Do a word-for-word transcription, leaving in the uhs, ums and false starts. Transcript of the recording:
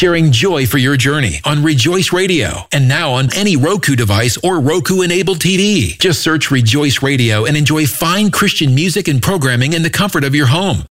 sharing joy for your journey on Rejoice Radio, and now on any Roku device or Roku-enabled T V. Just search Rejoice Radio and enjoy fine Christian music and programming in the comfort of your home.